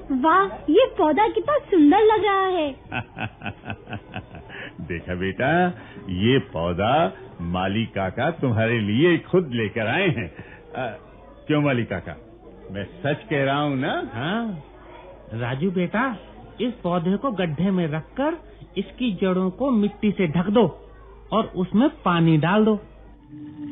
वाह, ये पौधा कितना सुंदर लग रहा है। देखा बेटा, ये पौधा माली काका तुम्हारे लिए खुद लेकर आए हैं। क्यों माली काका, मैं सच कह रहा हूँ ना? हाँ राजू बेटा, इस पौधे को गड्ढे में रखकर इसकी जड़ों को मिट्टी से ढक दो और उसमें पानी डाल दो।